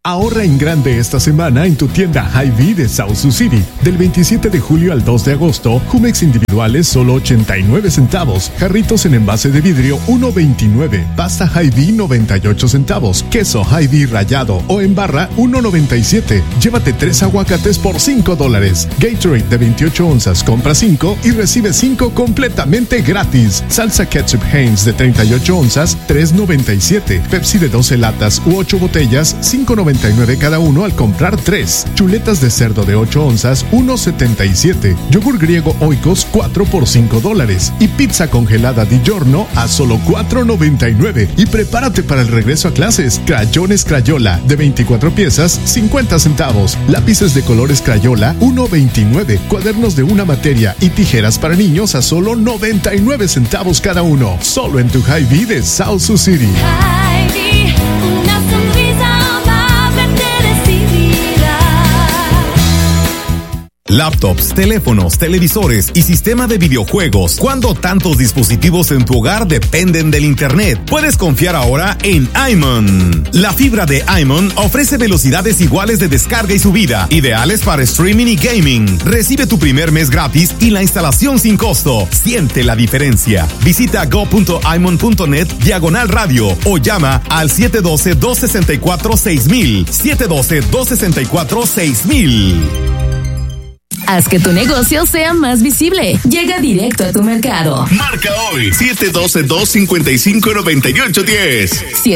Ahorra en grande esta semana en tu tienda Hy-Vee de South Sioux City. Del 27 de julio al 2 de agosto, Jumex individuales solo 89 centavos. Jarritos en envase de vidrio 1.29. Pasta Hy-Vee 98 centavos. Queso Hy-Vee rallado o en barra 1.97. Llévate 3 aguacates por $5. Gatorade de 28 onzas, compra 5 y recibe 5 completamente gratis. Salsa ketchup Heinz de 38 onzas, $3.97. Pepsi de 12 latas u 8 botellas, $5.99 cada uno al comprar 3. Chuletas de cerdo de 8 onzas, $1.77. Yogur griego Oikos, 4 por $5. Y pizza congelada Di Giorno a solo $4.99. Y prepárate para el regreso a clases. Crayones Crayola de 24 piezas, 50 centavos. Lápices de colores Crayola, $1.29. Cuadernos de una materia y tijeras para niños a solo 99 centavos cada uno. Solo en tu Hy-Vee de South Sioux City. Hy-Vee, una sonrisa amable te recibirá. Laptops, teléfonos, televisores y sistema de videojuegos. ¿Cuándo tantos dispositivos en tu hogar dependen del internet? Puedes confiar ahora en iMon. La fibra de iMon ofrece velocidades iguales de descarga y subida, ideales para streaming y gaming. Recibe tu primer mes gratis y la instalación sin costo. Siente la diferencia. Visita go.imon.net/radio o llama al 712-264-6000. 712-264-6000. Haz que tu negocio sea más visible. Llega directo a tu mercado. Marca hoy 712-255-9810.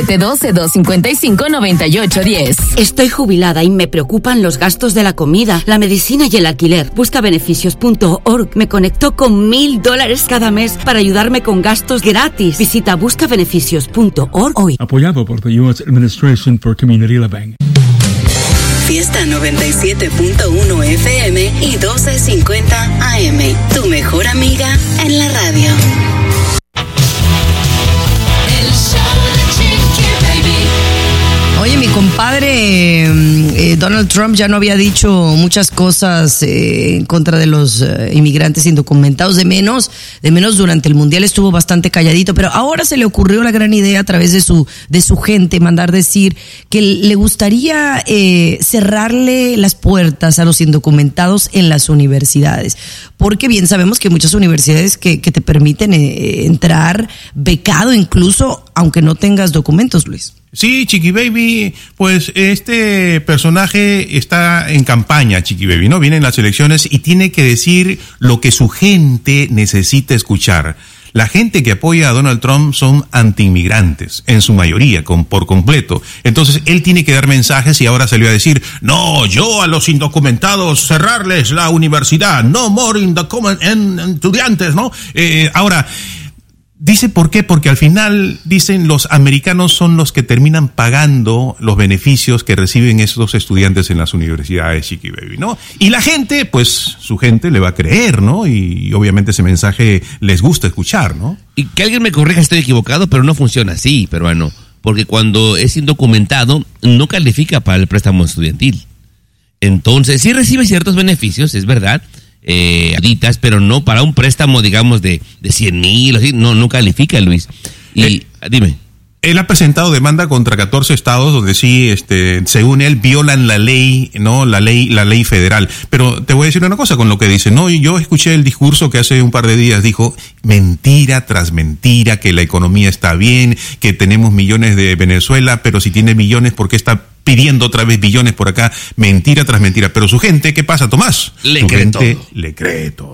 712-255-9810. Estoy jubilada y me preocupan los gastos de la comida, la medicina y el alquiler. Buscabeneficios.org me conectó con $1,000 cada mes para ayudarme con gastos gratis. Visita buscabeneficios.org hoy. Apoyado por the U.S. Administration for Community Living. Fiesta 97.1 FM y 1250 AM. Tu mejor amiga en la radio. El show de Chiqui Baby. Oye, mi compadre Donald Trump ya no había dicho muchas cosas en contra de los inmigrantes indocumentados, de menos durante el Mundial estuvo bastante calladito, pero ahora se le ocurrió la gran idea a través de su gente mandar decir que le gustaría cerrarle las puertas a los indocumentados en las universidades, porque bien sabemos que muchas universidades que te permiten entrar becado incluso aunque no tengas documentos, Luis. Sí, Chiqui Baby, pues este personaje está en campaña, Chiqui Baby, ¿no? Vienen las elecciones y tiene que decir lo que su gente necesita escuchar. La gente que apoya a Donald Trump son antiinmigrantes, en su mayoría, por completo. Entonces, él tiene que dar mensajes y ahora salió a decir, no, yo a los indocumentados cerrarles la universidad, no more estudiantes, ¿no? Ahora, dice por qué, porque al final, dicen, los americanos son los que terminan pagando los beneficios que reciben esos estudiantes en las universidades, Chiqui Baby, ¿no? Y la gente, pues, su gente le va a creer, ¿no? Y obviamente ese mensaje les gusta escuchar, ¿no? Y que alguien me corrija, estoy equivocado, pero no funciona así, peruano, porque cuando es indocumentado no califica para el préstamo estudiantil. Entonces, sí recibe ciertos beneficios, es verdad, pero no para un préstamo, digamos, de 100,000, así, no califica, Luis. Y dime. Él ha presentado demanda contra 14 estados donde sí, según él, violan la ley, ¿no? La ley federal. Pero te voy a decir una cosa con lo que dice, ¿no? Yo escuché el discurso que hace un par de días dijo, mentira tras mentira, que la economía está bien, que tenemos millones de Venezuela, pero si tiene millones, ¿por qué está pidiendo otra vez billones por acá? Mentira tras mentira. Pero su gente, ¿qué pasa, Tomás? Le cree todo. Le cree todo.